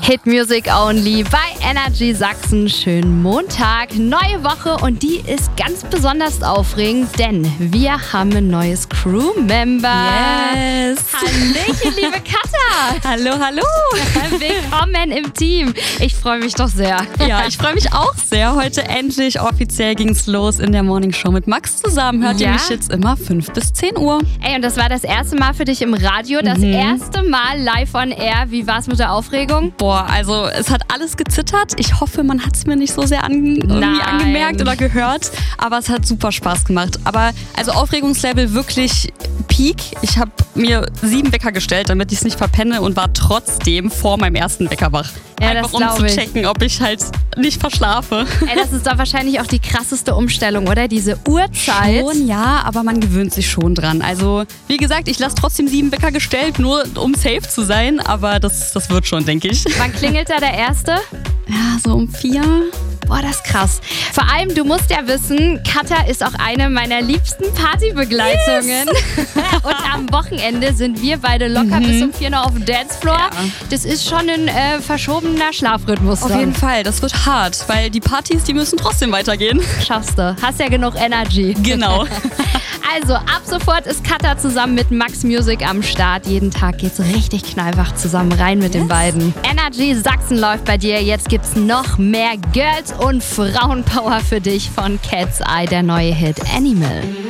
Hit Music Only bei Energy Sachsen. Schönen Montag, neue Woche und die ist ganz besonders aufregend, denn wir haben ein neues Crewmember. Yes! Hallöchen, liebe Katha! Hallo, hallo! Willkommen im Team. Ich freue mich doch sehr. Ja, ich freue mich auch sehr. Heute endlich offiziell ging's los in der Morning Show mit Max zusammen. Hört ihr mich jetzt immer 5 bis 10 Uhr. Ey, und das war das erste Mal für dich im Radio, das erste Mal live on air. Wie war's mit der Aufregung? Boah, also es hat alles gezittert. Ich hoffe, man hat es mir nicht so sehr irgendwie angemerkt oder gehört. Aber es hat super Spaß gemacht. Aber also Aufregungslevel wirklich Peak. Ich habe mir 7 Wecker gestellt, damit ich es nicht verpenne und war trotzdem vor meinem ersten Wecker wach. Ja, einfach um zu checken, ob ich halt nicht verschlafe. Ey, das ist doch wahrscheinlich auch die krasseste Umstellung, oder? Diese Uhrzeit. Schon, ja, aber man gewöhnt sich schon dran. Also, wie gesagt, ich lasse trotzdem 7 Wecker gestellt, nur um safe zu sein. Aber das wird schon, denke ich. Wann klingelt da der erste? Ja, so um 4. Boah, das ist krass. Vor allem, du musst ja wissen, Katha ist auch eine meiner liebsten Partybegleitungen. Yes. Und am Wochenende sind wir beide locker bis um 4 noch auf dem Dancefloor. Ja. Das ist schon ein verschobener Schlafrhythmus. Auf jeden Fall, das wird hart, weil die Partys, die müssen trotzdem weitergehen. Schaffst du. Hast ja genug Energy. Genau. Also, ab sofort ist Katha zusammen mit Max Music am Start. Jeden Tag geht's richtig knallwach zusammen rein mit den beiden. Energy Sachsen läuft bei dir. Jetzt gibt's noch mehr Girls und Frauenpower für dich von Cat's Eye, der neue Hit Animal.